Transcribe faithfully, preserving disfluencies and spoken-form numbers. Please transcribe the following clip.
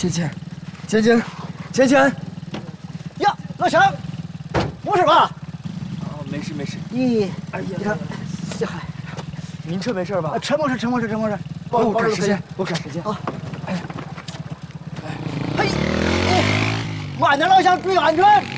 芊芊，芊芊，芊芊， 呀，老乡，没事吧？ 哦，没事没事。 咦， 哎呀， 你看，这还， 您车没事吧？ 车没事，车没事，车没事。 帮我赶时间，我赶时间啊！哎，哎，嘿，慢点，老乡，注意安全。